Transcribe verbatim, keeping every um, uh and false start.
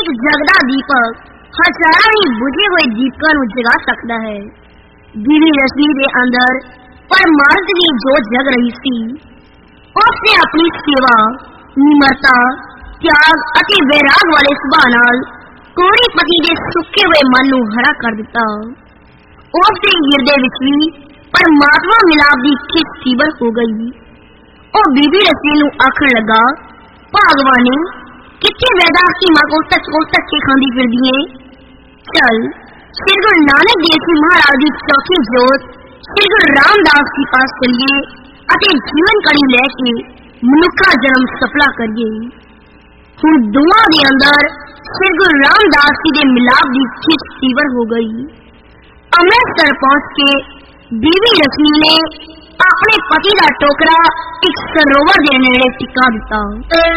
एक जगदा दीपक हजारां ही बुझे हुए दीपकां नूं जगा सकदा है। बीवी रश्मि दे अंदर परमार्थ दी जोत जग रही सी। उसने अपनी सेवा, निमरता, त्याग अते वैराग वाले सुभाव नाल कोड़ी पति दे सुके हुए मन नूं हरा कर दिता। उसदे हिरदे विच भी परमात्मा मिलाप दी खिच तीवर हो गई। ਉਹ बीबी रश्मि नूं आखण लगा, भागवानी किथे वैदास की मां को तक को धक्के खांदी फिरदी है। चल श्री गुरु नानक देव जी महाराज की चौथी जोत श्री गुरु रामदास जी पास चलिए अते जीवन कड़ी लैके मनुखा जन्म सफला करिए। हुण दोवां दे अंदर श्री गुरु रामदास जी दे मिलाप की खिच तीवर हो गई। अमृतसर पहुंच के बीवी रश्मि ने अपने पति का टोकरा एक सरोवर के नेड़े टिका दिता।